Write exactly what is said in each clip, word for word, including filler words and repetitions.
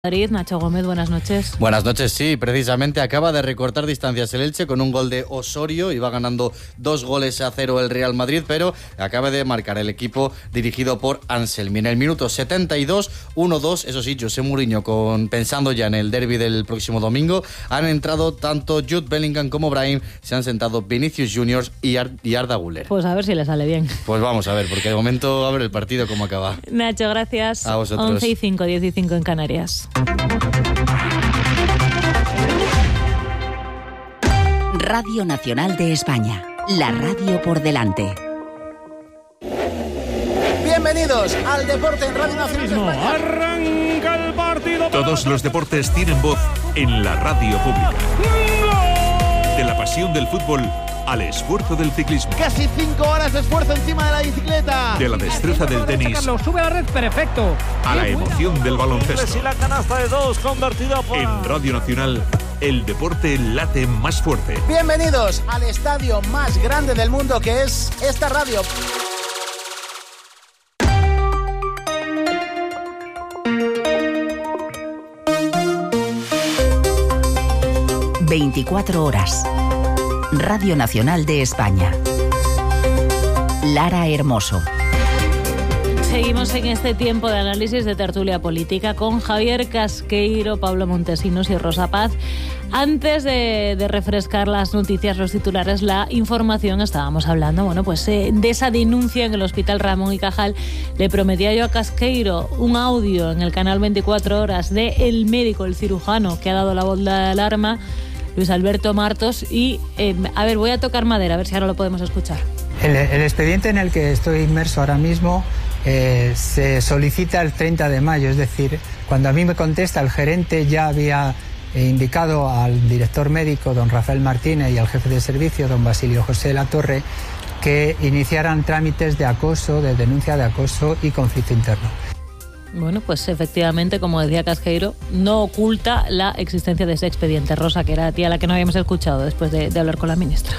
Madrid, Nacho Gómez, buenas noches. Buenas noches, sí, precisamente acaba de recortar distancias el Elche con un gol de Osorio, iba ganando dos goles a cero el Real Madrid, pero acaba de marcar el equipo dirigido por Anselmi. En el minuto setenta y dos, uno dos, eso sí, José Mourinho, con, pensando ya en el derbi del próximo domingo, han entrado tanto Jude Bellingham como Brahim, se han sentado Vinicius Junior y, Ar- y Arda Güler. Pues a ver si le sale bien. Pues vamos a ver, porque de momento a ver el partido cómo acaba. Nacho, gracias. A vosotros. once y cinco, diez y cinco en Canarias. Radio Nacional de España, la radio por delante. Bienvenidos al deporte en Radio Nacional de España. Arranca el partido. Todos los deportes tienen voz en la radio pública. De la pasión del fútbol al esfuerzo del ciclismo. Casi cinco horas de esfuerzo encima de la bicicleta. De la destreza del tenis. Lo sube a la red, perfecto. A la emoción del baloncesto. Y la canasta de dos convertida por... En Radio Nacional, el deporte late más fuerte. Bienvenidos al estadio más grande del mundo, que es esta radio. veinticuatro horas. Radio Nacional de España. Lara Hermoso. Seguimos en este tiempo de análisis de tertulia política con Javier Casqueiro, Pablo Montesinos y Rosa Paz. Antes de, de refrescar las noticias, los titulares, la información, estábamos hablando, bueno, pues eh, de esa denuncia en el Hospital Ramón y Cajal. Le prometía yo a Casqueiro un audio en el canal veinticuatro horas de el médico, el cirujano que ha dado la voz de alarma, Luis Alberto Martos, y eh, a ver, voy a tocar madera, a ver si ahora lo podemos escuchar. El, el expediente en el que estoy inmerso ahora mismo eh, se solicita el treinta de mayo, es decir, cuando a mí me contesta el gerente ya había eh, indicado al director médico, don Rafael Martínez, y al jefe de servicio, don Basilio José de la Torre, que iniciaran trámites de acoso, de denuncia de acoso y conflicto interno. Bueno, pues efectivamente, como decía Casqueiro, no oculta la existencia de ese expediente. Rosa, que era a ti a la que no habíamos escuchado después de, de hablar con la ministra.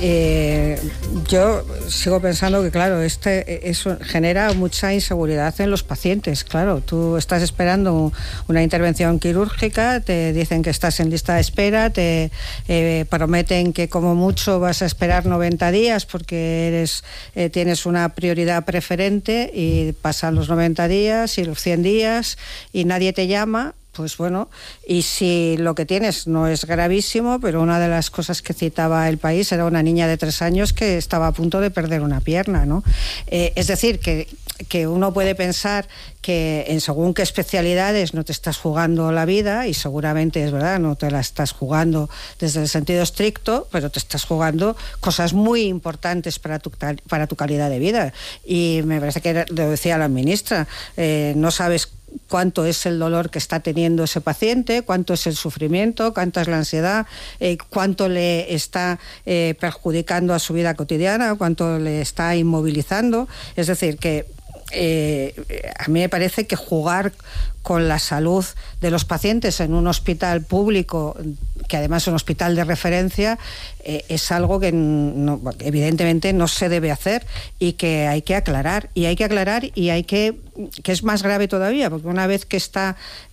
Eh, yo sigo pensando que, claro, este, eso genera mucha inseguridad en los pacientes. Claro, tú estás esperando una intervención quirúrgica, te dicen que estás en lista de espera, te eh, prometen que como mucho vas a esperar noventa días porque eres eh, tienes una prioridad preferente, y pasan los noventa días y los cien días y nadie te llama. Pues bueno, y si lo que tienes no es gravísimo, pero una de las cosas que citaba El País era una niña de tres años que estaba a punto de perder una pierna, ¿no? Eh, es decir, que, que uno puede pensar que en según qué especialidades no te estás jugando la vida, y seguramente es verdad, no te la estás jugando desde el sentido estricto, pero te estás jugando cosas muy importantes para tu, para tu calidad de vida. Y me parece que lo decía la ministra, eh, no sabes cuánto es el dolor que está teniendo ese paciente, cuánto es el sufrimiento, cuánto es la ansiedad, eh, cuánto le está eh, perjudicando a su vida cotidiana, cuánto le está inmovilizando. Es decir, que eh, a mí me parece que jugar con la salud de los pacientes en un hospital público, que además es un hospital de referencia, eh, es algo que no, evidentemente no se debe hacer, y que hay que aclarar, y hay que aclarar y hay que, que es más grave todavía, porque una vez que está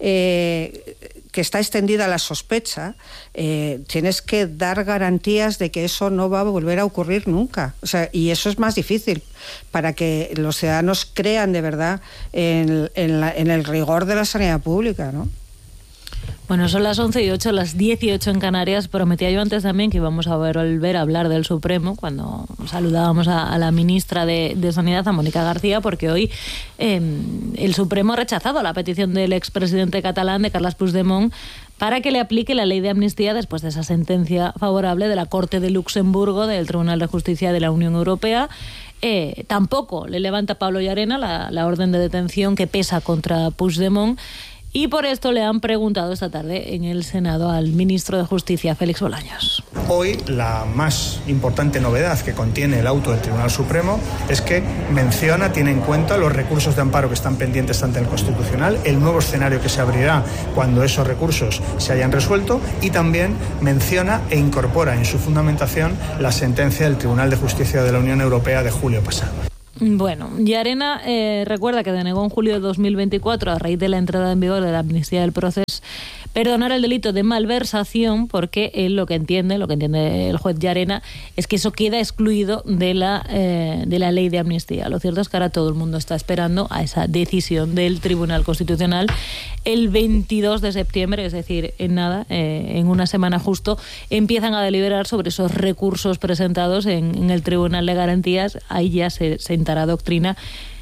eh, que está extendida la sospecha, eh, tienes que dar garantías de que eso no va a volver a ocurrir nunca. O sea, y eso es más difícil para que los ciudadanos crean de verdad en, en, la, en el rigor de la sanidad pública, ¿no? Bueno, son las once y ocho, las diez y ocho en Canarias. Prometía yo antes también que íbamos a volver a hablar del Supremo cuando saludábamos a, a la ministra de, de Sanidad, a Mónica García, porque hoy eh, el Supremo ha rechazado la petición del expresidente catalán, de Carles Puigdemont, para que le aplique la ley de amnistía después de esa sentencia favorable de la Corte de Luxemburgo, del Tribunal de Justicia de la Unión Europea. Eh, tampoco le levanta Pablo Llarena la, la orden de detención que pesa contra Puigdemont. Y por esto le han preguntado esta tarde en el Senado al ministro de Justicia, Félix Bolaños. Hoy la más importante novedad que contiene el auto del Tribunal Supremo es que menciona, tiene en cuenta los recursos de amparo que están pendientes ante el Constitucional, el nuevo escenario que se abrirá cuando esos recursos se hayan resuelto, y también menciona e incorpora en su fundamentación la sentencia del Tribunal de Justicia de la Unión Europea de julio pasado. Bueno, Llarena eh, recuerda que denegó en julio de dos mil veinticuatro, a raíz de la entrada en vigor de la amnistía del proceso, perdonar el delito de malversación, porque él lo que entiende, lo que entiende el juez Llarena, es que eso queda excluido de la, eh, de la ley de amnistía. Lo cierto es que ahora todo el mundo está esperando a esa decisión del Tribunal Constitucional el veintidós de septiembre, es decir, en nada, eh, en una semana justo, empiezan a deliberar sobre esos recursos presentados en, en el Tribunal de Garantías. Ahí ya se sentará doctrina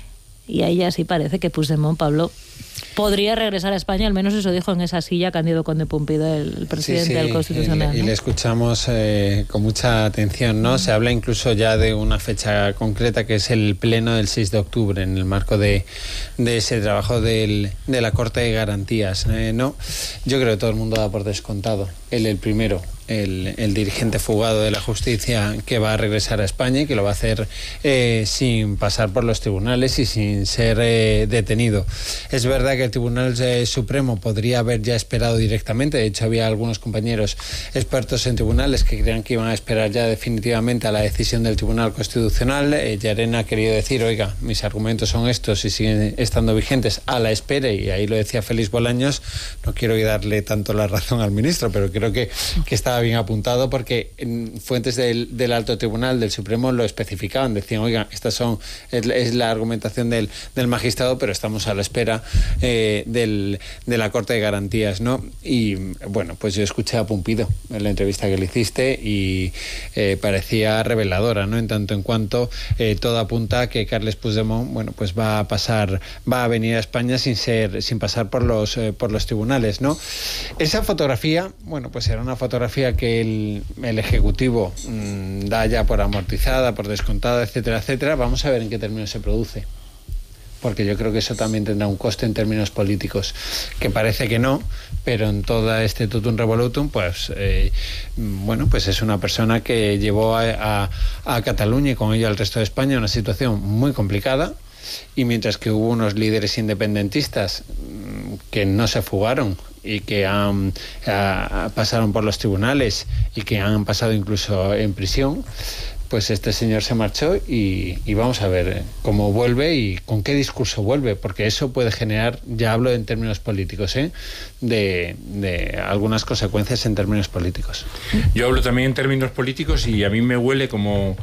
y ahí ya sí parece que Puigdemont, Pablo, podría regresar a España, al menos eso dijo en esa silla Cándido Conde Pumpido, el, el presidente sí, sí, del Constitucional. Y, ¿no? y le escuchamos eh, con mucha atención, ¿no? Mm. Se habla incluso ya de una fecha concreta, que es el pleno del seis de octubre, en el marco de, de ese trabajo del, de la Corte de Garantías, eh, ¿no? Yo creo que todo el mundo da por descontado. Él el primero, el, el dirigente fugado de la justicia, que va a regresar a España y que lo va a hacer eh, sin pasar por los tribunales y sin ser eh, detenido. Es verdad que el Tribunal eh, Supremo podría haber ya esperado directamente. De hecho, había algunos compañeros expertos en tribunales que creían que iban a esperar ya definitivamente a la decisión del Tribunal Constitucional. Eh, Llarena ha querido decir, oiga, mis argumentos son estos y siguen estando vigentes a la espera, y ahí lo decía Félix Bolaños. No quiero darle tanto la razón al ministro, pero creo que, que estaba bien apuntado, porque en fuentes del, del Alto Tribunal, del Supremo, lo especificaban, decían, oiga, estas son es, es la argumentación del, del magistrado, pero estamos a la espera eh, del, de la Corte de Garantías, ¿no? Y bueno, pues yo escuché a Pumpido en la entrevista que le hiciste y eh, parecía reveladora, ¿no? En tanto en cuanto eh, todo apunta a que Carles Puigdemont, bueno, pues va a pasar, va a venir a España sin ser, sin pasar por los eh, por los tribunales, ¿no? Esa fotografía, bueno, pues era una fotografía que el, el Ejecutivo mmm, da ya por amortizada, por descontada, etcétera, etcétera. Vamos a ver en qué términos se produce, porque yo creo que eso también tendrá un coste en términos políticos, que parece que no, pero en todo este totum revolutum, pues eh, bueno, pues es una persona que llevó a, a, a Cataluña y con ello al resto de España una situación muy complicada. Y mientras que hubo unos líderes independentistas que no se fugaron y que han, a, pasaron por los tribunales y que han pasado incluso en prisión, pues este señor se marchó y, y vamos a ver cómo vuelve y con qué discurso vuelve, porque eso puede generar, ya hablo en términos políticos, ¿eh? de, de algunas consecuencias en términos políticos. Yo hablo también en términos políticos y a mí me huele como...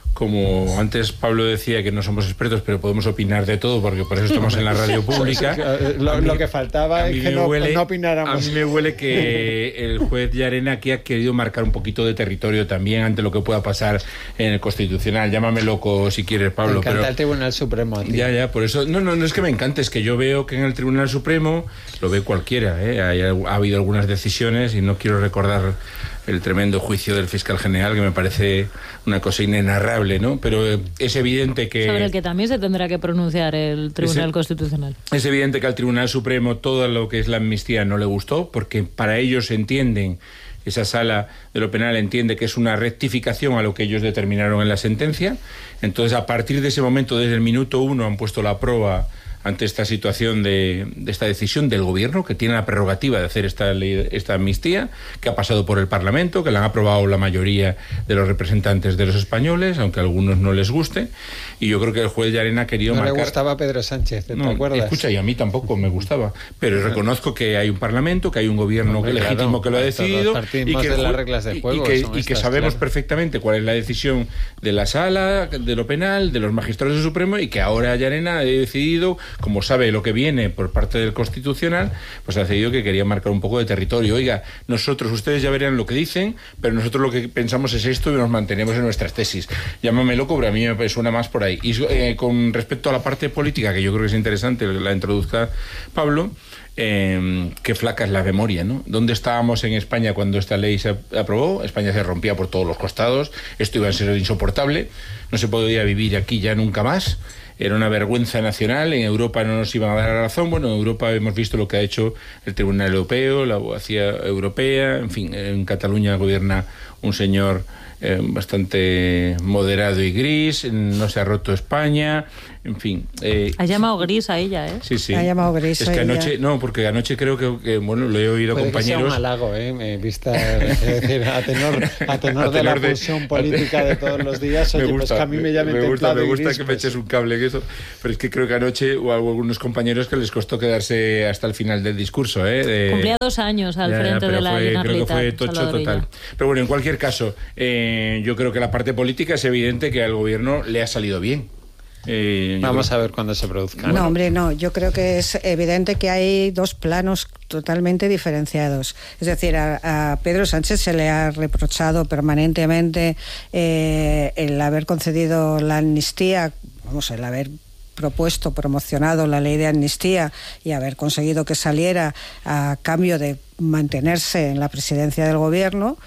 Como antes Pablo decía que no somos expertos, pero podemos opinar de todo, porque por eso estamos en la radio pública. lo, mí, lo que faltaba es que no, huele, no opináramos. A mí me huele que el juez Llarena aquí ha querido marcar un poquito de territorio también ante lo que pueda pasar en el Constitucional. Llámame loco si quieres, Pablo. Me encanta pero, el Tribunal Supremo. Tío. Ya, ya, por eso. No, no, no es que me encante, es que yo veo que en el Tribunal Supremo, lo ve cualquiera, ¿eh? Hay, ha habido algunas decisiones y no quiero recordar el tremendo juicio del fiscal general, que me parece una cosa inenarrable, ¿no? Pero es evidente que... Sobre el que también se tendrá que pronunciar el Tribunal es, Constitucional. Es evidente que al Tribunal Supremo todo lo que es la amnistía no le gustó, porque para ellos entienden, esa sala de lo penal entiende que es una rectificación a lo que ellos determinaron en la sentencia. Entonces, a partir de ese momento, desde el minuto uno, han puesto la prueba ante esta situación de, de esta decisión del gobierno, que tiene la prerrogativa de hacer esta ley, esta amnistía, que ha pasado por el Parlamento, que la han aprobado la mayoría de los representantes de los españoles, aunque a algunos no les guste, y yo creo que el juez Llarena ha querido no marcar... No le gustaba a Pedro Sánchez, ¿te no, acuerdas? Escucha, y a mí tampoco me gustaba, pero reconozco que hay un Parlamento, que hay un gobierno Hombre, legítimo claro, que lo ha decidido, y que, de las reglas de juego, y que, y que estas, sabemos claro. perfectamente cuál es la decisión de la sala, de lo penal, de los magistrados del Supremo, y que ahora Llarena ha decidido, como sabe lo que viene por parte del Constitucional, pues ha decidido que quería marcar un poco de territorio. Oiga, nosotros, ustedes ya verán lo que dicen, pero nosotros lo que pensamos es esto y nos mantenemos en nuestras tesis. Llámame loco, pero a mí me suena más por ahí. Y eh, con respecto a la parte política, que yo creo que es interesante, la introduzca Pablo, eh, qué flaca es la memoria, ¿no? ¿Dónde estábamos en España cuando esta ley se aprobó? España se rompía por todos los costados, esto iba a ser insoportable, no se podía vivir aquí ya nunca más. Era una vergüenza nacional, en Europa no nos iban a dar la razón. Bueno, en Europa hemos visto lo que ha hecho el Tribunal Europeo, la abogacía europea, en fin, en Cataluña gobierna un señor eh, bastante moderado y gris, no se ha roto España, En fin. Eh, ha llamado gris a ella, ¿eh? Sí, sí. Ha llamado gris es a que ella. anoche, no, porque anoche creo que, que bueno, lo he oído Puede compañeros. Que sea un halago, ¿eh? Me vista, es decir, a tenor, a tenor, a tenor de la pulsión política de todos los días. Oye, me gusta, pues que a mí me llamen me gusta, me gusta gris, que pues... me eches un cable en eso. Pero es que creo que anoche hubo algunos compañeros que les costó quedarse hasta el final del discurso, ¿eh? De... Cumplía dos años al ya, frente ya, de la fue, Generalitat. Creo que fue tocho total. Pero bueno, en cualquier caso, eh, yo creo que la parte política es evidente que al gobierno le ha salido bien. Eh, Vamos creo... a ver cuándo se produzca. No, hombre, no. Yo creo que es evidente que hay dos planos totalmente diferenciados. Es decir, a, a Pedro Sánchez se le ha reprochado permanentemente eh, el haber concedido la amnistía, vamos, el haber propuesto, promocionado la ley de amnistía y haber conseguido que saliera a cambio de mantenerse en la presidencia del gobierno.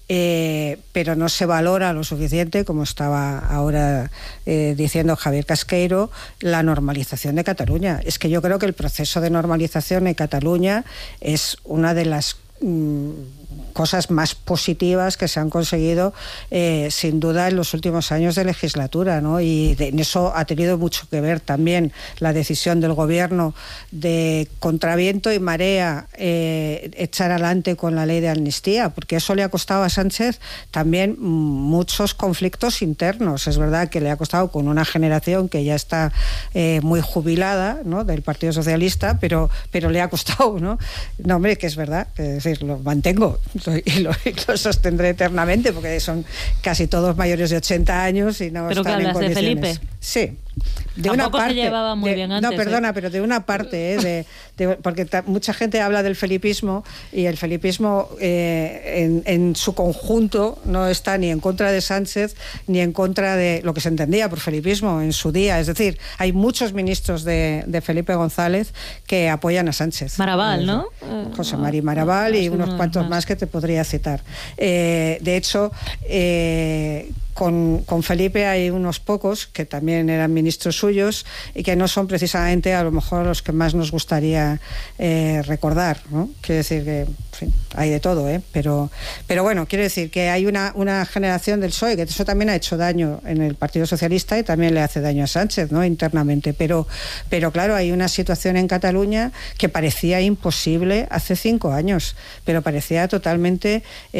Eh, pero no se valora lo suficiente, como estaba ahora eh, diciendo Javier Casqueiro, la normalización de Cataluña. Es que yo creo que el proceso de normalización en Cataluña es una de las mmm, cosas más positivas que se han conseguido eh, sin duda en los últimos años de legislatura, ¿no? Y de, en eso ha tenido mucho que ver también la decisión del gobierno de contraviento y marea eh, echar adelante con la ley de amnistía, porque eso le ha costado a Sánchez también muchos conflictos internos. Es verdad que le ha costado con una generación que ya está eh, muy jubilada, ¿no?, del Partido Socialista, pero, pero le ha costado, ¿no? No, hombre, que es verdad, es decir, lo mantengo y lo, y lo sostendré eternamente porque son casi todos mayores de ochenta años y no ¿Pero están que en hablas condiciones. de Felipe? Sí. De Tampoco una parte, se llevaba muy de, bien antes. No, perdona, ¿eh? pero de una parte, ¿eh? de, de, porque ta, mucha gente habla del felipismo y el felipismo eh, en, en su conjunto no está ni en contra de Sánchez ni en contra de lo que se entendía por felipismo en su día. Es decir, hay muchos ministros de, de Felipe González que apoyan a Sánchez. Marabal, ¿no? José Mari Marabal y unos cuantos más. más que te podría citar. Eh, de hecho, eh, Con, con Felipe hay unos pocos que también eran ministros suyos y que no son precisamente a lo mejor los que más nos gustaría eh, recordar, ¿no? Quiero decir que, en fin, hay de todo, ¿eh? pero, pero bueno, quiero decir que hay una, una generación del P S O E que eso también ha hecho daño en el Partido Socialista y también le hace daño a Sánchez, ¿no?, internamente, pero, pero claro, hay una situación en Cataluña que parecía imposible hace cinco años, pero parecía totalmente,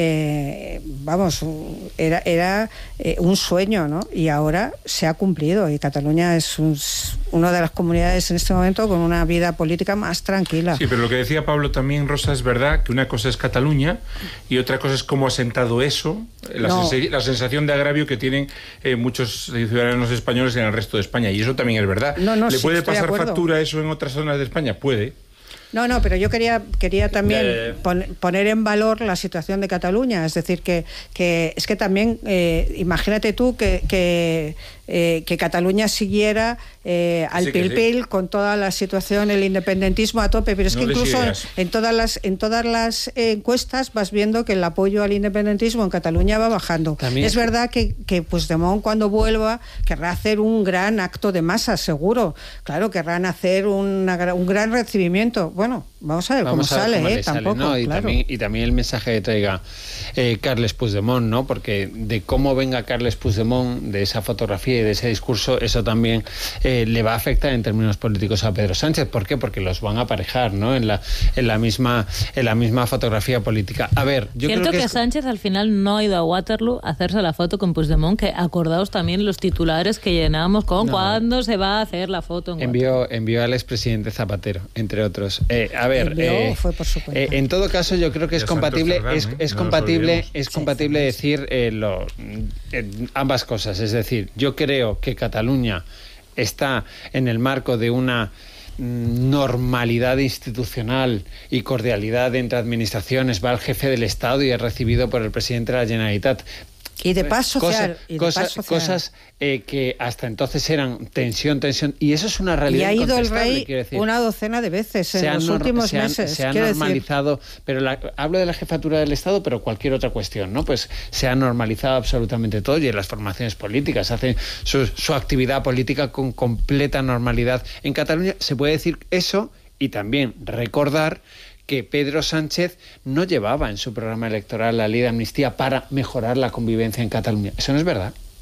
eh, vamos, era... era Eh, un sueño, ¿no? Y ahora se ha cumplido y Cataluña es un, una de las comunidades en este momento con una vida política más tranquila. Sí, pero lo que decía Pablo también, Rosa, es verdad que una cosa es Cataluña y otra cosa es cómo ha sentado eso, la, no. sense, la sensación de agravio que tienen eh, muchos ciudadanos españoles en el resto de España, y eso también es verdad. No, no, ¿Le sí, puede pasar de factura eso en otras zonas de España? Puede. No, no, pero yo quería quería también eh, pon, poner en valor la situación de Cataluña, es decir, que, que es que también, eh, imagínate tú que, que, eh, que Cataluña siguiera eh, al sí, pil pil sí. con toda la situación, el independentismo a tope, pero es no que incluso en, ideas. en todas las en todas las encuestas vas viendo que el apoyo al independentismo en Cataluña va bajando. También es verdad que, que Puigdemont cuando vuelva querrá hacer un gran acto de masa, seguro. Claro, querrán hacer una, un gran recibimiento. Bueno, vamos a ver vamos cómo a ver sale, cómo ¿eh? le sale, Tampoco, ¿no? Y, claro. también, y también el mensaje que traiga eh, Carles Puigdemont, ¿no? Porque de cómo venga Carles Puigdemont, de esa fotografía y de ese discurso, eso también eh, le va a afectar en términos políticos a Pedro Sánchez. ¿Por qué? Porque los van a aparejar, ¿no? En la, en la misma, en la misma fotografía política. A ver, yo Cierto creo que, que es... Sánchez al final no ha ido a Waterloo a hacerse la foto con Puigdemont, que acordaos también los titulares que llenábamos con No. cuándo se va a hacer la foto en Envió, envió al expresidente Zapatero, entre otros. Eh, a ver, Envió, eh, fue por su cuenta. eh, en todo caso, yo creo que es Ya compatible, Santos es, Cerdán, ¿eh? es No nos compatible, olvidemos. es compatible decir eh, lo, eh, ambas cosas. Es decir, yo creo que Cataluña está en el marco de una mm, normalidad institucional y cordialidad entre administraciones. Va el jefe del Estado y es recibido por el presidente de la Generalitat. Y de paz social. Cosa, y de cosa, paz social. Cosas eh, que hasta entonces eran tensión, tensión, y eso es una Y realidad ha ido el incontestable, rey quiero decir. una docena de veces en Se han los nor- últimos se han- meses. Se ha quiero decir. normalizado, pero la, hablo de la jefatura del Estado, pero cualquier otra cuestión, ¿no? Pues se ha normalizado absolutamente todo y en las formaciones políticas hacen su, su actividad política con completa normalidad. En Cataluña se puede decir eso y también recordar que Pedro Sánchez no llevaba en su programa electoral la ley de amnistía para mejorar la convivencia en Cataluña. Eso no es verdad.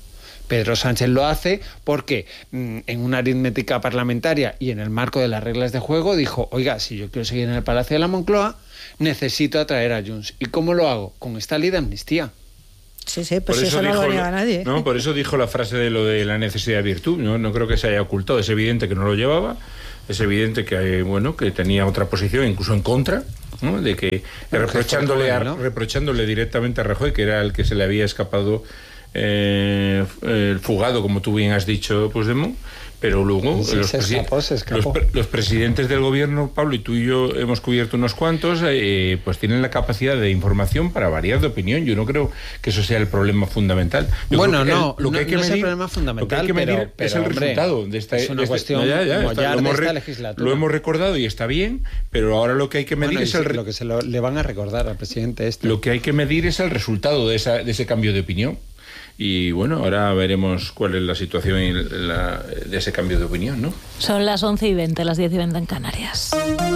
Pedro Sánchez lo hace porque mmm, en una aritmética parlamentaria y en el marco de las reglas de juego dijo, oiga, si yo quiero seguir en el Palacio de la Moncloa, necesito atraer a Junts. ¿Y cómo lo hago? Con esta ley de amnistía. Sí, sí, pues eso, eso no lo niega nadie. No, por eso dijo la frase de lo de la necesidad de virtud. No, no creo que se haya ocultado. Es evidente que no lo llevaba. Es evidente que, bueno, que tenía otra posición, incluso en contra, ¿no? De que reprochándole, a, ¿no? reprochándole directamente a Rajoy, que era el que se le había escapado eh, el fugado, como tú bien has dicho, Puigdemont. Pero luego sí, los, se escapó, se escapó. Los, los presidentes del gobierno, Pablo, y tú y yo hemos cubierto unos cuantos, eh, pues tienen la capacidad de información para variar de opinión. Yo no creo que eso sea el problema fundamental. Yo bueno, no, el, lo que no, hay que no medir, es el problema fundamental, lo que hay que medir pero, pero, es el hombre, resultado de esta, es una de este, cuestión no, ya, ya, está, lo, lo, hemos, esta legislatura. Lo hemos recordado y está bien, pero ahora lo que hay que medir bueno, es el... Lo que se lo, le van a recordar al presidente este. Lo que hay que medir es el resultado de, esa, de ese cambio de opinión. Y bueno, ahora veremos cuál es la situación y la, de ese cambio de opinión, ¿no? Son las once y veinte, las diez y veinte en Canarias.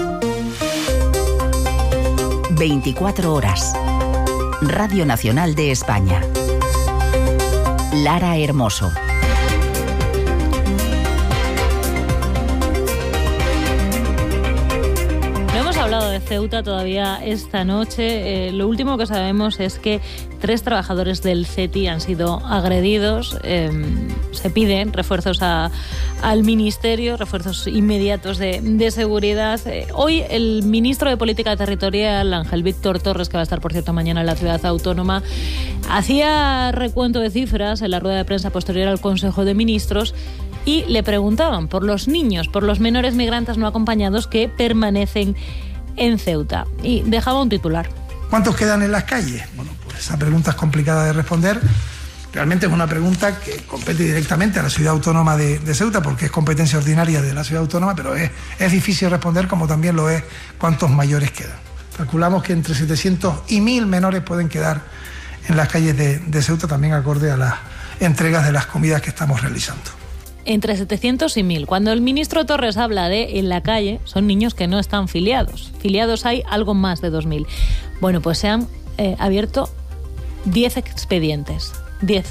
veinticuatro horas. Radio Nacional de España. Lara Hermoso. Hablado de Ceuta todavía esta noche. Eh, lo último que sabemos es que tres trabajadores del C E T I han sido agredidos. Eh, se piden refuerzos a, al Ministerio, refuerzos inmediatos de, de seguridad. Eh, hoy el ministro de Política Territorial, Ángel Víctor Torres, que va a estar, por cierto, mañana en la ciudad autónoma, hacía recuento de cifras en la rueda de prensa posterior al Consejo de Ministros y le preguntaban por los niños, por los menores migrantes no acompañados que permanecen en Ceuta. Y dejaba un titular. ¿Cuántos quedan en las calles? Bueno, pues esa pregunta es complicada de responder. Realmente es una pregunta que compete directamente a la ciudad autónoma de, de Ceuta, porque es competencia ordinaria de la ciudad autónoma, pero es, es difícil responder, como también lo es cuántos mayores quedan. Calculamos que entre setecientos y mil menores pueden quedar en las calles de, de Ceuta, también acorde a las entregas de las comidas que estamos realizando. Entre setecientos y mil. Cuando el ministro Torres habla de en la calle, son niños que no están filiados. Filiados hay algo más de dos mil. Bueno, pues se han eh, abierto diez expedientes. diez.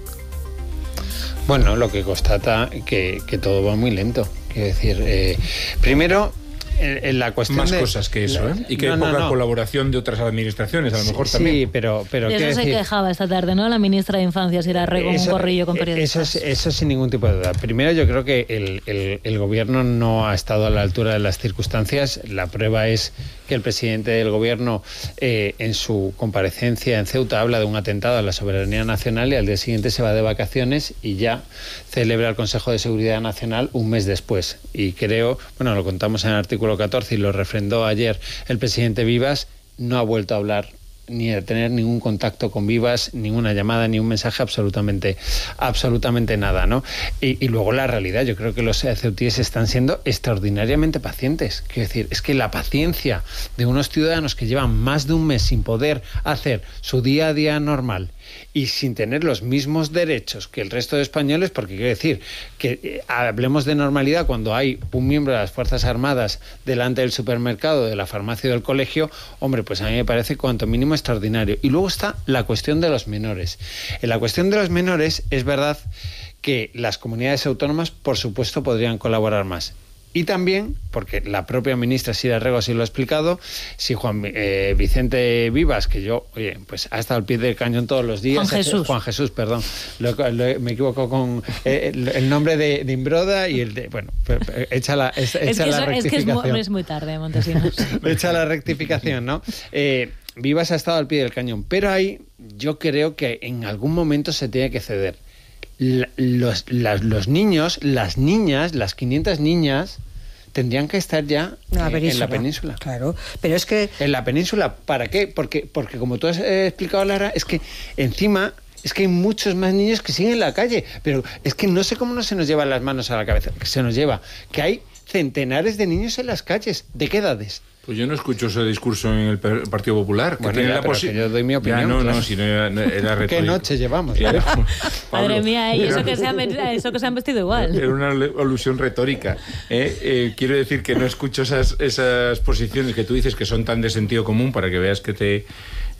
Bueno, lo que constata que, que todo va muy lento. Quiero decir, eh, primero... En, en la cuestión más de, cosas que eso, ¿eh? Y que no, hay poca no, no. colaboración de otras administraciones, a lo mejor sí, también. Sí, pero... pero de eso se decir, quejaba esta tarde, ¿no? La ministra de Infancia, Sira Rego, con un corrillo con periodistas. Eso, eso sin ningún tipo de duda. Primero, yo creo que el, el, el gobierno no ha estado a la altura de las circunstancias. La prueba es que el presidente del gobierno, eh, en su comparecencia en Ceuta, habla de un atentado a la soberanía nacional y al día siguiente se va de vacaciones y ya celebra el Consejo de Seguridad Nacional un mes después. Y creo, bueno, lo contamos en el artículo catorce y lo refrendó ayer el presidente Vivas, no ha vuelto a hablar ni a tener ningún contacto con Vivas, ninguna llamada, ni un mensaje, absolutamente, absolutamente nada, ¿no? Y, y luego la realidad, yo creo que los ceutíes están siendo extraordinariamente pacientes. Quiero decir, es que la paciencia de unos ciudadanos que llevan más de un mes sin poder hacer su día a día normal y sin tener los mismos derechos que el resto de españoles, porque quiero decir que eh, hablemos de normalidad cuando hay un miembro de las Fuerzas Armadas delante del supermercado, de la farmacia o del colegio, hombre, pues a mí me parece cuanto mínimo extraordinario. Y luego está la cuestión de los menores. En la cuestión de los menores es verdad que las comunidades autónomas, por supuesto, podrían colaborar más. Y también, porque la propia ministra Sira Rego así lo ha explicado, si Juan eh, Vicente Vivas, que yo, oye, pues ha estado al pie del cañón todos los días. Juan Jesús. Juan Jesús, perdón. Lo, lo, me equivoco con eh, el, el nombre de, de Imbroda y el de, bueno, echa la, echa es que la eso, rectificación. Es que es muy, es muy tarde, Montesinos. Echa la rectificación, ¿no? Eh, Vivas ha estado al pie del cañón, pero ahí yo creo que en algún momento se tiene que ceder. La, los, la, los niños, las niñas, las quinientas niñas tendrían que estar ya la eh, en la península. Claro, pero es que... En la península, ¿para qué? Porque, porque como tú has eh, explicado, Lara, es que encima... Es que hay muchos más niños que siguen en la calle, pero es que no sé cómo no se nos llevan las manos a la cabeza, que se nos lleva, que hay centenares de niños en las calles. ¿De qué edades? Pues yo no escucho ese discurso en el Partido Popular. Que bueno, tiene ya, la pero posi- que yo doy mi opinión. Ya, no, claro. no, si no era, no, era retórico. ¿Qué noche llevamos? Claro. Madre mía, y eso que, se han, eso que se han vestido igual. Era una alusión retórica. ¿eh? Eh, quiero decir que no escucho esas, esas posiciones que tú dices que son tan de sentido común para que veas que te...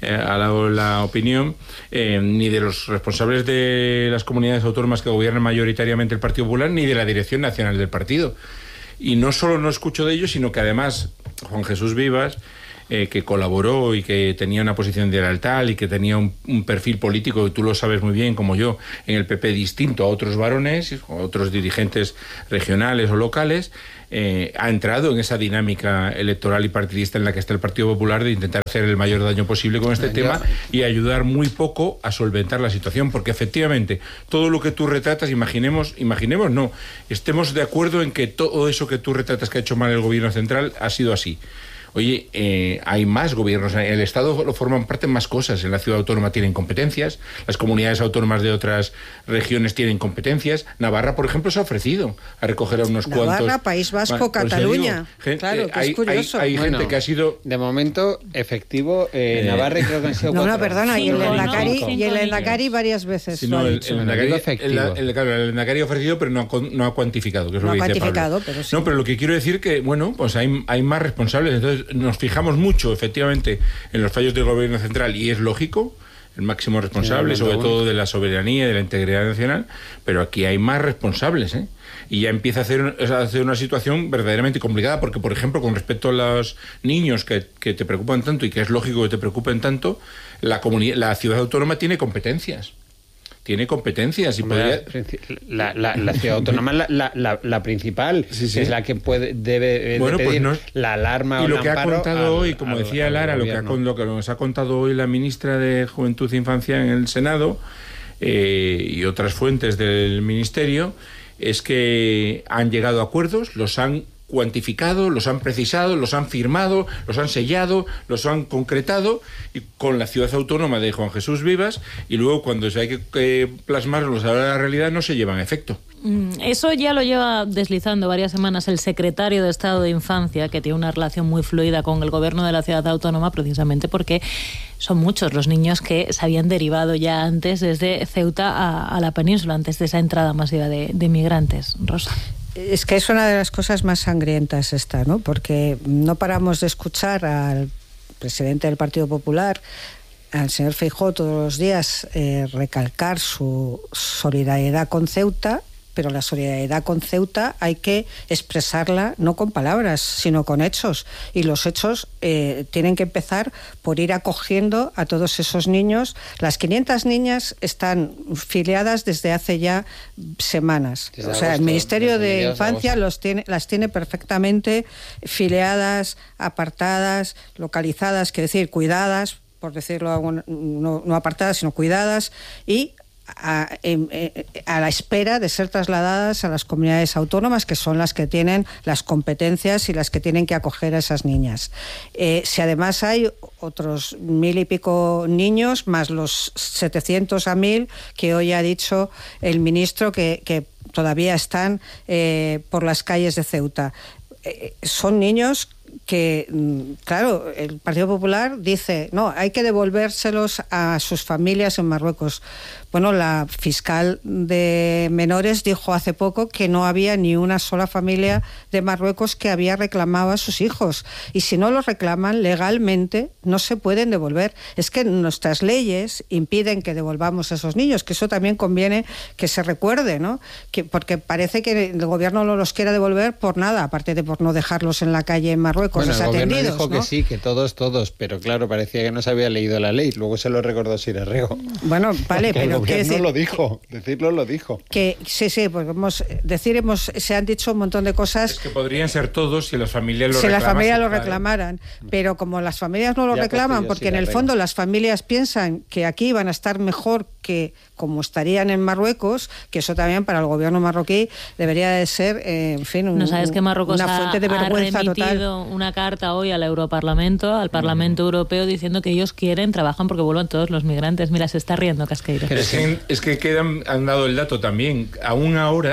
eh, ha dado la opinión, eh, ni de los responsables de las comunidades autónomas que gobiernan mayoritariamente el Partido Popular, ni de la dirección nacional del partido. Y no solo no escucho de ellos, sino que además Juan Jesús Vivas, eh, que colaboró y que tenía una posición de lealtad y que tenía un, un perfil político, que tú lo sabes muy bien como yo, en el P P distinto a otros varones, a otros dirigentes regionales o locales, eh, ha entrado en esa dinámica electoral y partidista en la que está el Partido Popular de intentar hacer el mayor daño posible con este tema y ayudar muy poco a solventar la situación, porque efectivamente todo lo que tú retratas, imaginemos, imaginemos no, estemos de acuerdo en que todo eso que tú retratas que ha hecho mal el gobierno central ha sido así. Oye, eh, hay más gobiernos. En el Estado lo forman parte más cosas. En la ciudad autónoma tienen competencias. Las comunidades autónomas de otras regiones tienen competencias. Navarra, por ejemplo, se ha ofrecido a recoger a unos Navarra, cuantos. Navarra, País Vasco, bueno, Cataluña. Digo, gente, claro, que hay, es curioso. Hay, hay bueno, gente que ha sido... De momento, efectivo, eh, Eh, Navarra creo que han sido No, cuatro. no, perdona, y el Cinco, Endacari, ¿no? y el Cinco Endacari varias veces Sí, lo no, ha el, dicho. el Endacari, efectivo. el, el, claro, el Endacari ha ofrecido, pero no ha, no ha cuantificado, que es No lo que ha dice cuantificado, Pablo. pero sí. No, pero lo que quiero decir que, bueno, pues hay, hay más responsables. Entonces, nos fijamos mucho, efectivamente, en los fallos del gobierno central, y es lógico, el máximo responsable, Sí, sobre bueno. todo de la soberanía y de la integridad nacional, pero aquí hay más responsables, ¿eh? Y ya empieza a hacer, a hacer una situación verdaderamente complicada, porque, por ejemplo, con respecto a los niños que, que te preocupan tanto, y que es lógico que te preocupen tanto, la, comunidad, la ciudad autónoma tiene competencias. Tiene competencias y podría... La, la, la ciudad autónoma es la, la, la, la principal, Sí, sí. que es la que puede debe Bueno, de pues pedir no- la alarma Y o lo el que ha amparo contado al- hoy, como al- decía al Lara, lo que, ha, gobierno. con- lo que nos ha contado hoy la ministra de Juventud e Infancia en el Senado, eh, y otras fuentes del Ministerio, es que han llegado a acuerdos, los han cuantificado, los han precisado, los han firmado, los han sellado, los han concretado, y con la ciudad autónoma de Juan Jesús Vivas, y luego cuando hay que eh, plasmarlos a la realidad no se llevan a efecto. Eso ya lo lleva deslizando varias semanas el secretario de Estado de Infancia, que tiene una relación muy fluida con el gobierno de la ciudad autónoma, precisamente porque son muchos los niños que se habían derivado ya antes desde Ceuta a, a la península, antes de esa entrada masiva de, de migrantes. Rosa. Es que es una de las cosas más sangrientas esta, ¿no? Porque no paramos de escuchar al presidente del Partido Popular, al señor Feijóo, todos los días eh, recalcar su solidaridad con Ceuta, pero la solidaridad con Ceuta hay que expresarla no con palabras, sino con hechos. Y los hechos eh, tienen que empezar por ir acogiendo a todos esos niños. Las quinientas niñas están filiadas desde hace ya semanas. Desde o sea, agosto, el Ministerio desde de mediados de Infancia agosto. los tiene, las tiene perfectamente filiadas, apartadas, localizadas, quiero decir, cuidadas, por decirlo, algo, no, no apartadas, sino cuidadas, y A, a la espera de ser trasladadas a las comunidades autónomas, que son las que tienen las competencias y las que tienen que acoger a esas niñas. Eh, si además hay otros mil y pico niños, más los setecientos a mil que hoy ha dicho el ministro que, que todavía están eh, por las calles de Ceuta. Eh, son niños que, claro, el Partido Popular dice, no, hay que devolvérselos a sus familias en Marruecos. Bueno, la fiscal de menores dijo hace poco que no había ni una sola familia de Marruecos que había reclamado a sus hijos. Y si no los reclaman legalmente, no se pueden devolver. Es que nuestras leyes impiden que devolvamos a esos niños, que eso también conviene que se recuerde, ¿no? Que, porque parece que el gobierno no los quiera devolver por nada, aparte de por no dejarlos en la calle en Marruecos. Bueno, el gobierno desatendidos, dijo ¿no? que sí, que todos, todos, pero claro, parecía que no se había leído la ley. Luego se lo recordó Sirarrego. Bueno, vale, Porque pero el quiero gobierno decir lo dijo, decirlo lo dijo. que sí, sí, porque hemos, decir, hemos, se han dicho un montón de cosas. Es que podrían ser todos si las familias lo si las reclamasen, familias lo claro. reclamaran, pero como las familias no lo Ya, reclaman, pues, porque sí, en la el regla. fondo las familias piensan que aquí van a estar mejor que como estarían en Marruecos, que eso también para el gobierno marroquí debería de ser, eh, en fin, un, ¿No sabes que Marruecos una ha, fuente de vergüenza ha remitido total? una carta hoy al Europarlamento, al Parlamento Europeo, diciendo que ellos quieren, trabajan porque vuelvan todos los migrantes? Mira, se está riendo Casqueiro. Es que, es que quedan, han dado el dato también, aún ahora,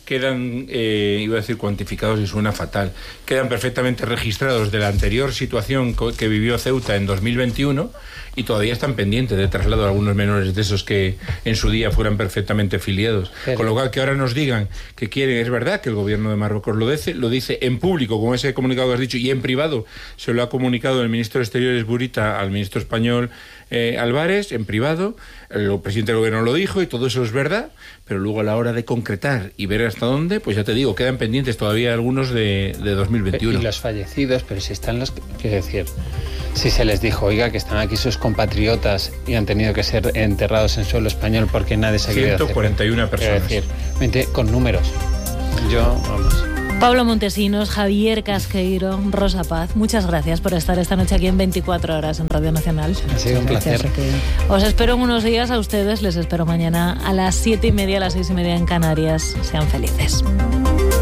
quedan, eh, iba a decir cuantificados y suena fatal, quedan perfectamente registrados de la anterior situación que vivió Ceuta en dos mil veintiuno y todavía están pendientes de traslado a algunos menores de esos que en su día fueran perfectamente filiados. Pero... Con lo cual, que ahora nos digan que quieren, es verdad que el gobierno de Marruecos lo dice, lo dice en público, como ese comunicado que has dicho, y en privado se lo ha comunicado el ministro de Exteriores Burita al ministro español eh, Álvarez, en privado, el presidente del gobierno lo dijo y todo eso es verdad, pero luego a la hora de concretar y ver hasta dónde, pues ya te digo, quedan pendientes todavía algunos de, de dos mil veintiuno. Y los fallecidos, pero si están los... Quiero decir, si se les dijo, oiga, que están aquí sus compatriotas y han tenido que ser enterrados en suelo español porque nadie se quiere hacer. ciento cuarenta y una personas. Quiero decir, con números. Yo, vamos... Pablo Montesinos, Javier Casqueiro, Rosa Paz, muchas gracias por estar esta noche aquí en veinticuatro horas en Radio Nacional. Ha sido un placer. Os espero en unos días a ustedes, les espero mañana a las siete y media, a las seis y media en Canarias. Sean felices.